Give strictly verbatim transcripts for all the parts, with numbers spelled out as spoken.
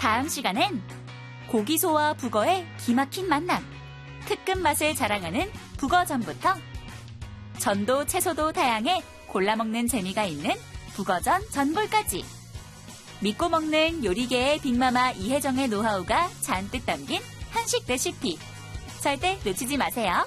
다음 시간엔 고기소와 북어의 기막힌 만남, 특급 맛을 자랑하는 북어전부터 전도 채소도 다양해 골라 먹는 재미가 있는 북어전 전골까지 믿고 먹는 요리계의 빅마마 이혜정의 노하우가 잔뜩 담긴 한식 레시피. 절대 놓치지 마세요.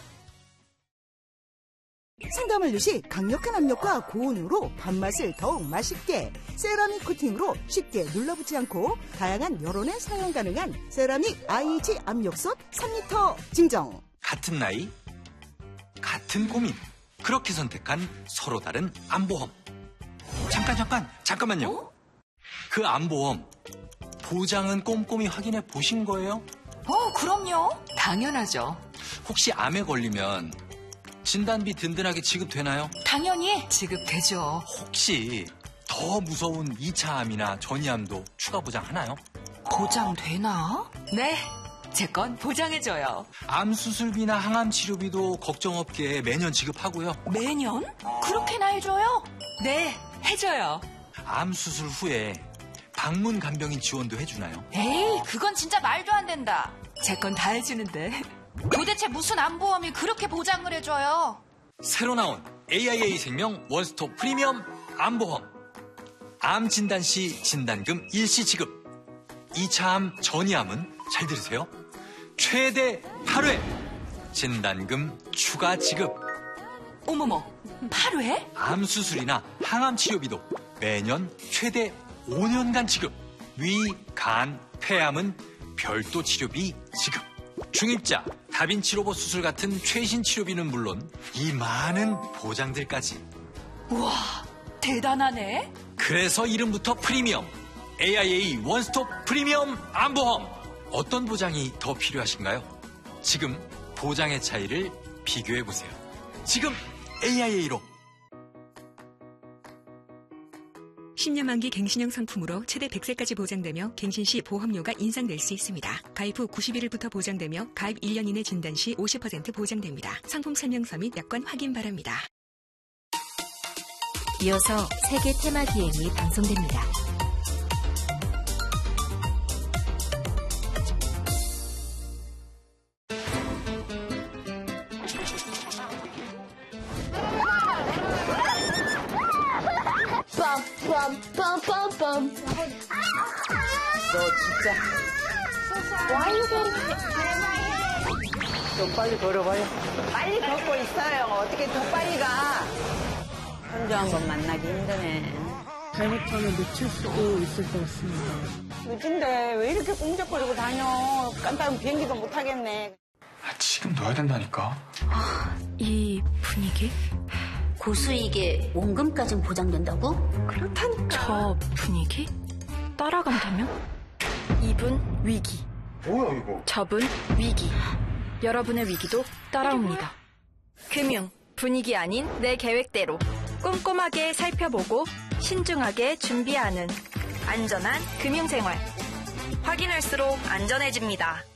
상가만두시 강력한 압력과 고온으로 밥맛을 더욱 맛있게, 세라믹 코팅으로 쉽게 눌러붙지 않고 다양한 여론에 사용 가능한 세라믹 아이지 압력솥 삼 리터 증정. 같은 나이, 같은 고민, 그렇게 선택한 서로 다른 안보험. 잠깐 잠깐 잠깐만요. 어? 그 안보험 보장은 꼼꼼히 확인해 보신 거예요? 어, 그럼요. 당연하죠. 혹시 암에 걸리면 진단비 든든하게 지급되나요? 당연히 지급되죠. 혹시 더 무서운 이 차 암이나 전이암도 추가 보장하나요? 보장되나? 네, 제 건 보장해줘요. 암 수술비나 항암 치료비도 걱정 없게 매년 지급하고요. 매년? 그렇게나 해줘요? 네, 해줘요. 암 수술 후에 방문 간병인 지원도 해주나요? 에이, 그건 진짜 말도 안 된다. 제 건 다 해주는데. 도대체 무슨 암보험이 그렇게 보장을 해줘요? 새로 나온 에이아이에이 생명 원스톱 프리미엄 암보험. 암 진단 시 진단금 일시 지급. 이 차 암 전이암은 잘 들으세요. 최대 팔 회 진단금 추가 지급. 어머머, 팔 회? 암 수술이나 항암 치료비도 매년 최대 오 년간 지급. 위, 간, 폐암은 별도 치료비 지급. 중입자, 다빈치 로봇 수술 같은 최신 치료비는 물론 이 많은 보장들까지. 우와, 대단하네. 그래서 이름부터 프리미엄. 에이아이에이 원스톱 프리미엄 암보험. 어떤 보장이 더 필요하신가요? 지금 보장의 차이를 비교해보세요. 지금 에이아이에이로. 십 년 만기 갱신형 상품으로 최대 백 세까지 보장되며 갱신 시 보험료가 인상될 수 있습니다. 가입 후 구십 일부터 보장되며 가입 일 년 이내 진단 시 오십 퍼센트 보장됩니다. 상품 설명서 및 약관 확인 바랍니다. 이어서 세계 테마 기행이 방송됩니다. 빰빰빰빰빰. 너 진짜 와, 이거 좀 빨리 걸어봐요. 빨리 걷고 있어요. 어떻게 더 빨리 가? 혼자 한 번 만나기 힘드네. 잘못하면 놓칠 수도 있을 것 같습니다. 늦은데 왜 이렇게 꼼짝거리고 다녀? 깜빡이면 비행기도 못 타겠네. 아, 지금 넣어야 된다니까. 아, 이 분위기? 고수익에 원금까지 보장된다고? 그렇다니까. 저 분위기? 따라간다면? 이분 위기. 뭐야 이거? 저분 위기. 여러분의 위기도 따라옵니다. 금융, 분위기 아닌 내 계획대로 꼼꼼하게 살펴보고 신중하게 준비하는 안전한 금융생활. 확인할수록 안전해집니다.